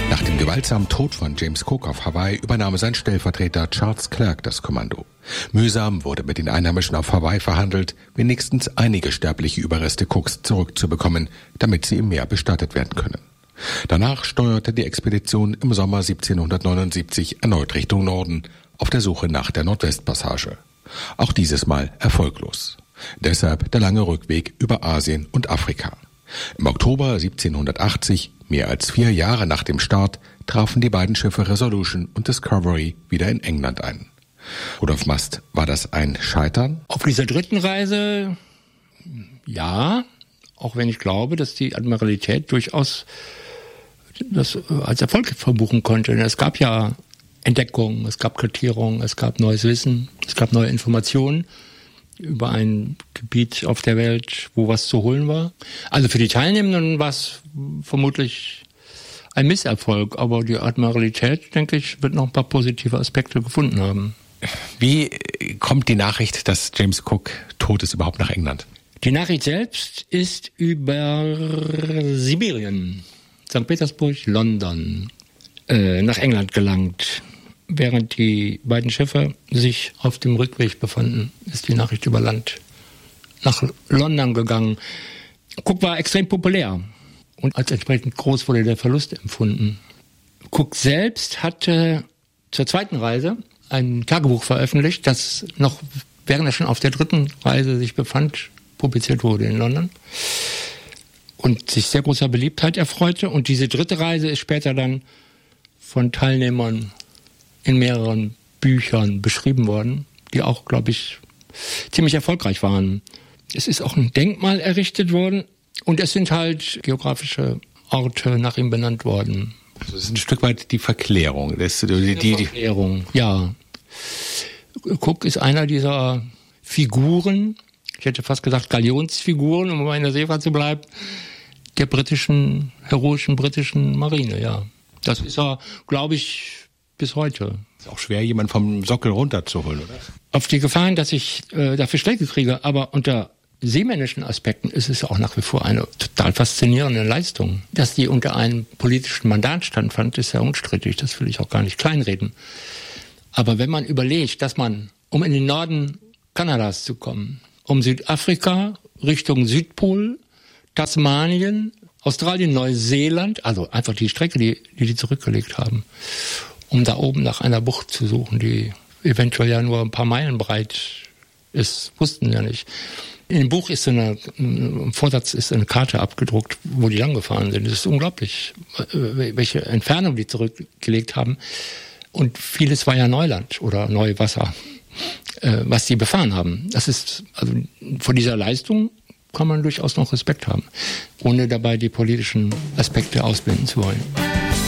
Nach dem gewaltsamen Tod von James Cook auf Hawaii übernahm sein Stellvertreter Charles Clerk das Kommando. Mühsam wurde mit den Einheimischen auf Hawaii verhandelt, wenigstens einige sterbliche Überreste Cooks zurückzubekommen, damit sie im Meer bestattet werden können. Danach steuerte die Expedition im Sommer 1779 erneut Richtung Norden, auf der Suche nach der Nordwestpassage. Auch dieses Mal erfolglos. Deshalb der lange Rückweg über Asien und Afrika. Im Oktober 1780, mehr als 4 Jahre nach dem Start, trafen die beiden Schiffe Resolution und Discovery wieder in England ein. Rudolf Mast, war das ein Scheitern? Auf dieser dritten Reise, ja, auch wenn ich glaube, dass die Admiralität durchaus das als Erfolg verbuchen konnte. Es gab ja Entdeckungen, es gab Kartierungen, es gab neues Wissen, es gab neue Informationen über ein Gebiet auf der Welt, wo was zu holen war. Also für die Teilnehmenden war es vermutlich ein Misserfolg, aber die Admiralität, denke ich, wird noch ein paar positive Aspekte gefunden haben. Wie kommt die Nachricht, dass James Cook tot ist, überhaupt nach England? Die Nachricht selbst ist über Sibirien, St. Petersburg, London, nach England gelangt. Während die beiden Schiffe sich auf dem Rückweg befanden, ist die Nachricht über Land nach London gegangen. Cook war extrem populär und als entsprechend groß wurde der Verlust empfunden. Cook selbst hatte zur zweiten Reise ein Tagebuch veröffentlicht, das noch, während er schon auf der dritten Reise sich befand, publiziert wurde in London und sich sehr großer Beliebtheit erfreute. Und diese dritte Reise ist später dann von Teilnehmern in mehreren Büchern beschrieben worden, die auch, glaube ich, ziemlich erfolgreich waren. Es ist auch ein Denkmal errichtet worden und es sind halt geografische Orte nach ihm benannt worden. Also das ist ein Stück weit die Verklärung. Verklärung, ja. Cook ist einer dieser Figuren, ich hätte fast gesagt Galionsfiguren, um bei einer Seefahrt zu bleiben, der heroischen britischen Marine, ja. Das ist er, glaube ich, bis heute. Ist auch schwer, jemanden vom Sockel runterzuholen, oder? Auf die Gefahren, dass ich dafür Schläge kriege, aber unter seemännischen Aspekten ist es auch nach wie vor eine total faszinierende Leistung. Dass die unter einem politischen Mandat standfand, ist ja unstrittig, das will ich auch gar nicht kleinreden. Aber wenn man überlegt, dass man, um in den Norden Kanadas zu kommen, um Südafrika Richtung Südpol, Tasmanien, Australien, Neuseeland, also einfach die Strecke, die zurückgelegt haben, um da oben nach einer Bucht zu suchen, die eventuell ja nur ein paar Meilen breit ist, wussten wir nicht. In dem Buch ist im Vorsatz ist eine Karte abgedruckt, wo die langgefahren sind. Das ist unglaublich, welche Entfernung die zurückgelegt haben. Und vieles war ja Neuland oder Neuwasser, was die befahren haben. Das ist, also vor dieser Leistung kann man durchaus noch Respekt haben, ohne dabei die politischen Aspekte ausblenden zu wollen.